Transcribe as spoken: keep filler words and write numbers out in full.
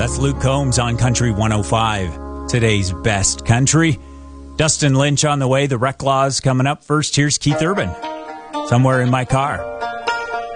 That's Luke Combs on Country one oh five. Today's best country. Dustin Lynch on the way. The Rec Laws coming up. First, here's Keith Urban. Somewhere in My Car.